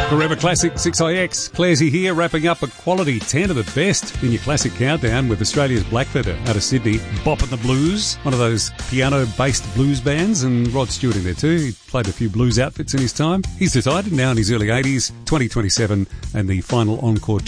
Forever Classic 6IX. Clarsey here, wrapping up a quality 10 of the best in your classic countdown with Australia's Blackfeather out of Sydney, Boppin' the Blues, one of those piano-based blues bands, and Rod Stewart in there too. He played a few blues outfits in his time. He's retired now in his early 80s, 2027, and the final encore